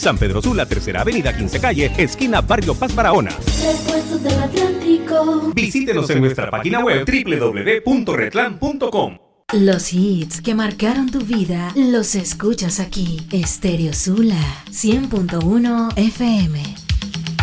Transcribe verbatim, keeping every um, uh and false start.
San Pedro Sula, Tercera Avenida, quince Calle, esquina Barrio Paz Barahona. Repuestos del Atlántico. Visítenos en nuestra página web doble u doble u doble u punto retlan punto com. Los hits que marcaron tu vida los escuchas aquí. Estéreo Sula, cien punto uno F M.